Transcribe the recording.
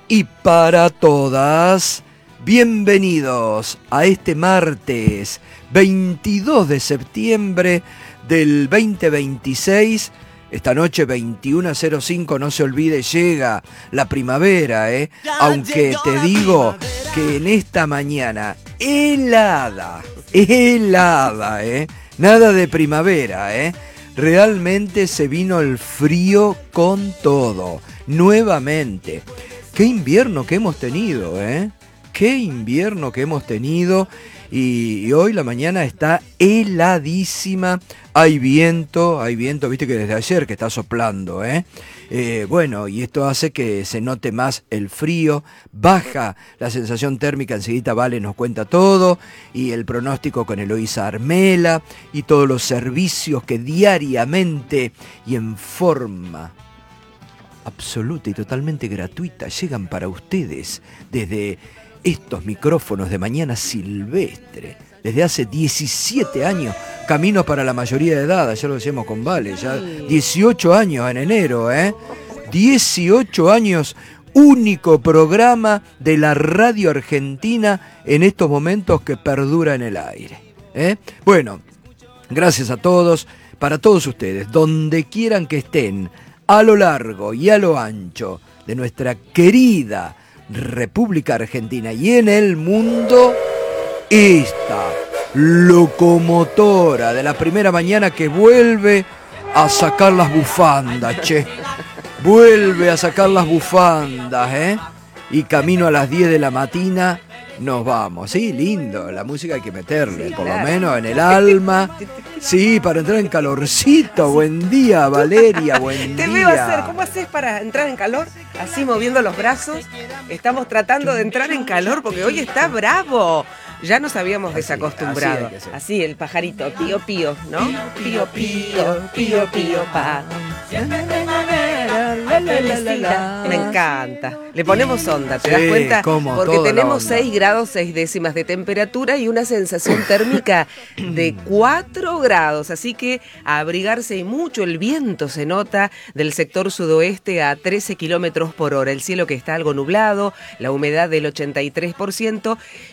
y para todas. Bienvenidos a este martes 22 de septiembre del 2026. Esta noche 21:05, no se olvide, llega la primavera, aunque te digo que en esta mañana helada, nada de primavera, realmente se vino el frío con todo, nuevamente. Qué invierno que hemos tenido, qué invierno que hemos tenido. Y hoy la mañana está heladísima. Hay viento, viste que desde ayer que está soplando, bueno, y esto hace que se note más el frío, baja la sensación térmica, enseguida Vale nos cuenta todo, y el pronóstico con Eloísa Armela, y todos los servicios que diariamente y en forma absoluta y totalmente gratuita llegan para ustedes desde estos micrófonos de Mañana Silvestre. Desde hace 17 años, camino para la mayoría de edad, ayer lo decíamos con Vale, ya 18 años en enero, 18 años, único programa de la radio argentina en estos momentos que perdura en el aire. Bueno, gracias a todos, para todos ustedes, donde quieran que estén, a lo largo y a lo ancho de nuestra querida República Argentina y en el mundo, esta locomotora de la primera mañana que vuelve a sacar las bufandas, vuelve a sacar las bufandas, y camino a las 10 de la mañana nos vamos. Sí, lindo, la música hay que meterle, sí, por claro, lo menos en el alma. Sí, para entrar en calorcito. Buen día, Valeria, buen día. Te veo hacer, ¿cómo haces para entrar en calor? Así moviendo los brazos. Estamos tratando de entrar en calor porque hoy está bravo. Ya nos habíamos desacostumbrado. Así, el pajarito, pío, pío, ¿no? Pío, pío, pío, pío, pa. Me encanta. Le ponemos onda, ¿te das cuenta? Porque tenemos 6 grados 6 décimas de temperatura y una sensación térmica de 4 grados. Así que a abrigarse y mucho. El viento se nota del sector sudoeste a 13 kilómetros por hora. El cielo que está algo nublado, la humedad del 83%.